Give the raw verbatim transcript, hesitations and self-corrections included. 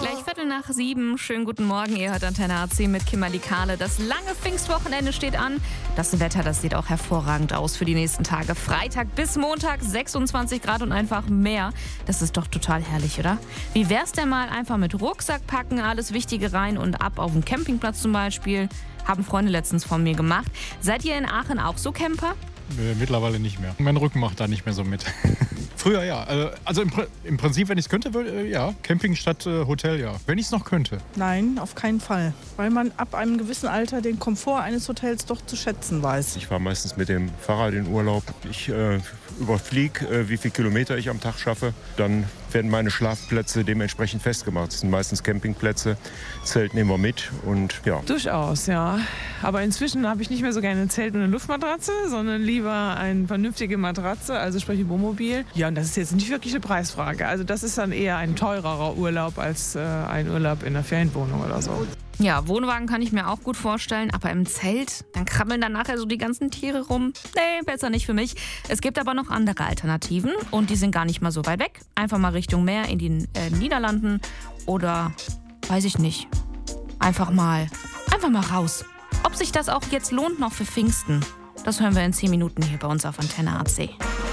Gleich Viertel nach sieben. Schönen guten Morgen. Ihr hört Antenne A C mit Kimberly Kahle. Das lange Pfingstwochenende steht an. Das Wetter, das sieht auch hervorragend aus für die nächsten Tage. Freitag bis Montag sechsundzwanzig Grad und einfach mehr. Das ist doch total herrlich, oder? Wie wär's denn mal einfach mit Rucksack packen, alles Wichtige rein und ab auf den Campingplatz zum Beispiel? Haben Freunde letztens von mir gemacht. Seid ihr in Aachen auch so Camper? Äh, mittlerweile nicht mehr. Mein Rücken macht da nicht mehr so mit. Früher ja. Also im, Pr- im Prinzip, wenn ich es könnte, würde, äh, ja. Camping statt äh, Hotel, ja. Wenn ich es noch könnte. Nein, auf keinen Fall. Weil man ab einem gewissen Alter den Komfort eines Hotels doch zu schätzen weiß. Ich fahre meistens mit dem Fahrrad in Urlaub. Ich äh, überfliege, äh, wie viele Kilometer ich am Tag schaffe. Dann werden meine Schlafplätze dementsprechend festgemacht. Das sind meistens Campingplätze. Zelt nehmen wir mit und ja. Durchaus, ja. Aber inzwischen habe ich nicht mehr so gerne ein Zelt und eine Luftmatratze, sondern lieber eine vernünftige Matratze, also sprich ein Wohnmobil. Ja, und das ist jetzt nicht wirklich eine Preisfrage. Also das ist dann eher ein teurerer Urlaub als äh, ein Urlaub in einer Ferienwohnung oder so. Ja, Wohnwagen kann ich mir auch gut vorstellen, aber im Zelt, dann krabbeln dann nachher so die ganzen Tiere rum. Nee, besser nicht für mich. Es gibt aber noch andere Alternativen und die sind gar nicht mal so weit weg. Einfach mal Richtung Meer in den äh, Niederlanden oder, weiß ich nicht, einfach mal, einfach mal raus. Ob sich das auch jetzt lohnt noch für Pfingsten, das hören wir in zehn Minuten hier bei uns auf Antenne A C.